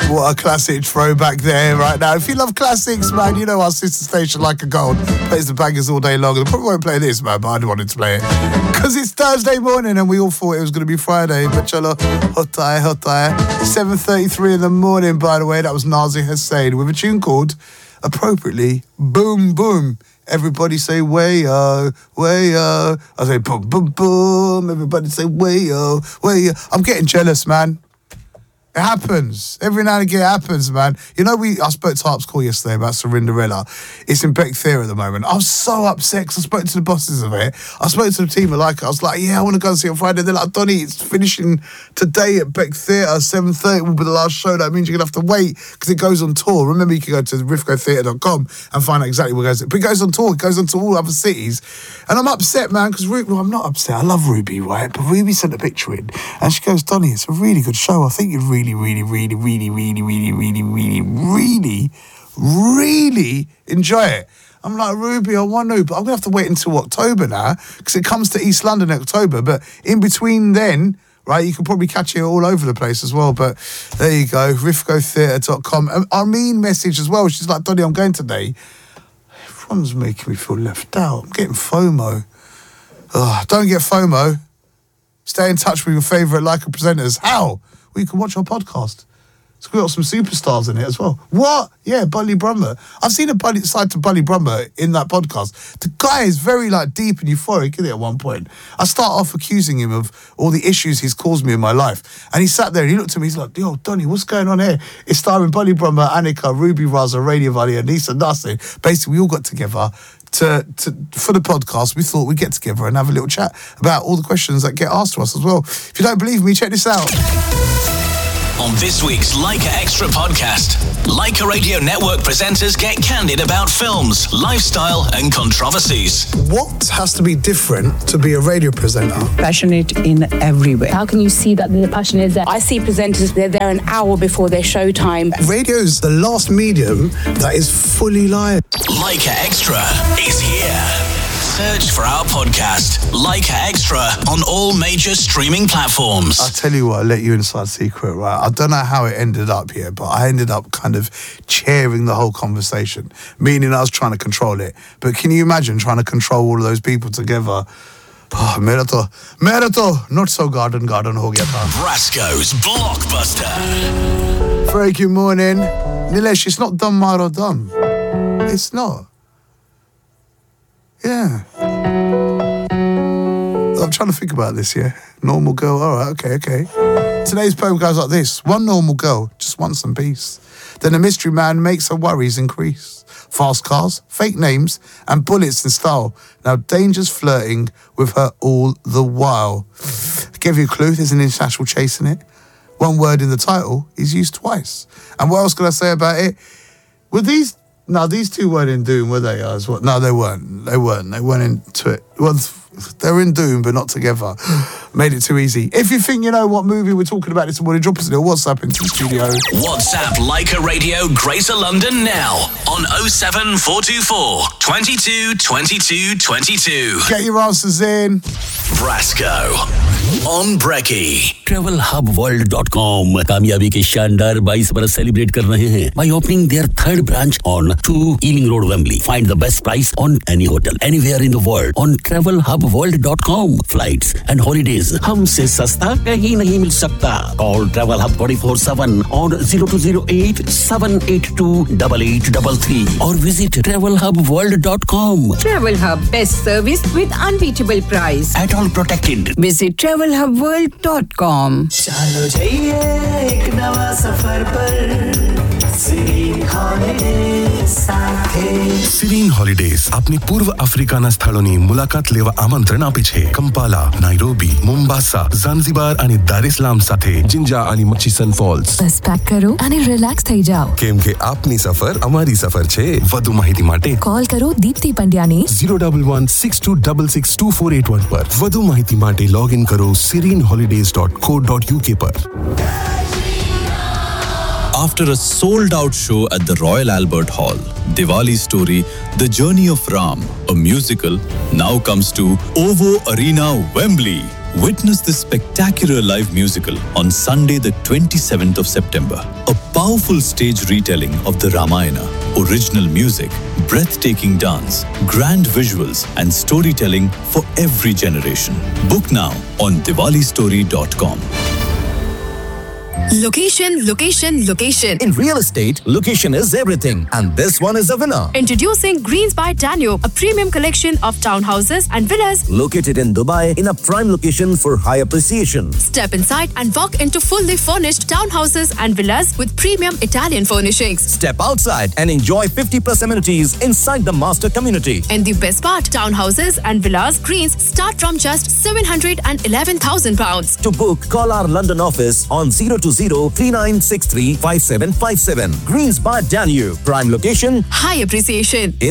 What a classic throwback there right now. If you love classics, man, you know our sister station Like a Gold plays the bangers all day long. They probably won't play this, man, but I wanted to play it because it's Thursday morning and we all thought it was going to be Friday. But chalo, hot air. 7:33 in the morning, by the way. That was Nazi Hussain with a tune called, appropriately, Boom Boom. Everybody say way-o, way-o. I say boom, boom, boom. Everybody say way-o, way-o. I'm getting jealous, man. It happens. Every now and again it happens, man. You know, I spoke to Harp's Call yesterday about Cinderella. It's in Beck Theatre at the moment. I was so upset because I spoke to the bosses of it. I spoke to the team of Like It. I was like, yeah, I want to go and see it on Friday. They're like, Donny, it's finishing today at Beck Theatre. 7:30 will be the last show. That means you're going to have to wait because it goes on tour. Remember, you can go to rifcotheatre.com and find out exactly where it goes. But it goes on tour. It goes on to all other cities. And I'm upset, man, because well, I'm not upset. I love Ruby, right? But Ruby sent a picture in and she goes, Donny, it's a really good show. I think you'd really enjoy it. I'm like, Ruby, I want to, but I'm going to have to wait until October now because it comes to East London in October. But in between then, right, you can probably catch it all over the place as well. But there you go, rifcotheatre.com. Armeen message as well. She's like, Donny, I'm going today. Everyone's making me feel left out. I'm getting FOMO. Don't get FOMO. Stay in touch with your favourite Leica presenters. How? Well, you can watch our podcast. So we've got some superstars in it as well. What? Yeah, Bully Brummer. I've seen a side to Bully Brummer in that podcast. The guy is very deep and euphoric, isn't it, at one point? I start off accusing him of all the issues he's caused me in my life. And he sat there and he looked at me, he's like, yo, Donny, what's going on here? It's starring Bully Brummer, Annika, Ruby Raza, Radio Valley, and Nisa Nasser. Basically, we all got together for the podcast. We thought we'd get together and have a little chat about all the questions that get asked to us as well. If you don't believe me, check this out. On this week's Leica Extra podcast, Leica Radio Network presenters get candid about films, lifestyle and controversies. What has to be different to be a radio presenter? Passionate in every way. How can you see that the passion is there? I see presenters, they're there an hour before their show time. Radio's the last medium that is fully live. Leica Extra is here. Search for our podcast, Leica Extra, on all major streaming platforms. I'll tell you what, I'll let you inside secret, right? I don't know how it ended up here, but I ended up kind of chairing the whole conversation, meaning I was trying to control it. But can you imagine trying to control all of those people together? Oh, Merito, not so garden ho gaya tha. Brasco's Blockbuster. Very good morning. Nilesh, it's not dumb, Maro dumb. It's not. Yeah. I'm trying to think about this, yeah. Normal girl, all right, okay. Today's poem goes like this. One normal girl just wants some peace. Then a mystery man makes her worries increase. Fast cars, fake names, and bullets in style. Now danger's flirting with her all the while. I gave you a clue, there's an international chase in it. One word in the title is used twice. And what else can I say about it? Were these two weren't in Doom, were they? No, they weren't. They weren't into it. They were in Doom, but not together. Made it too easy. If you think you know what movie we're talking about this morning, drop us a little WhatsApp into the studio. WhatsApp Leica Radio Greater London now on 07424 22 22 22. Get your answers in. Brasco on Brekkie. TravelHubWorld.com कामयाबी के शानदार 22 बरस celebrate कर रहे हैं by opening their third branch on 2 Ealing Road, Wembley. Find the best price on any hotel anywhere in the world on TravelHubWorld.com. Flights and holidays हमसे सस्ता कहीं नहीं मिल सकता. Call Travel Hub 24/7 on 0208-782-8833 or visit TravelHubWorld.com. Travel Hub, best service with unbeatable price. At all protected. Visit TravelHubWorld.com. चलो जाइए एक नवा सफर पर सिरीन हॉलिडेज સાથે સિરીન હોલિડેઝ આપની પૂર્વ આફ્રિકાના સ્થળોની મુલાકાત લેવા આમંત્રણ આપે છે. કંપાલા, નાઇરોબી, મોમ્બાસા, ઝાંઝીબાર અને દારેસલામ સાથે જિંજા અને મચીસન ફોલ્સ. બસ પેક કરો અને રિલેક્સ થઈ જાઓ કેમ કે આપની સફર અમારી સફર છે. વધુ માહિતી માટે કોલ કરો દીપ્તિ પંડ્યાને 011-6266-2481 પર. વધુ માહિતી માટે લોગ ઇન કરો serenholidays.co.uk પર. After a sold-out show at the Royal Albert Hall, Diwali Story, The Journey of Ram, a musical, now comes to OVO Arena, Wembley. Witness this spectacular live musical on Sunday the 27th of September. A powerful stage retelling of the Ramayana, original music, breathtaking dance, grand visuals and storytelling for every generation. Book now on diwalistory.com. Location, location, location. In real estate, location is everything. And this one is a winner. Introducing Greens by Danube, a premium collection of townhouses and villas located in Dubai in a prime location for high appreciation. Step inside and walk into fully furnished townhouses and villas with premium Italian furnishings. Step outside and enjoy 50+ amenities inside the master community. And the best part, townhouses and villas Greens start from just £711,000. To book, call our London office on 020-3963-5757. Greens by Danube. Prime location, high appreciation.